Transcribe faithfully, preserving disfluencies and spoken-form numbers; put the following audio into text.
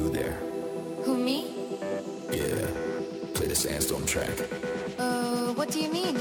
you there. Who, me? Yeah, play the Sandstorm track. Uh, what do you mean?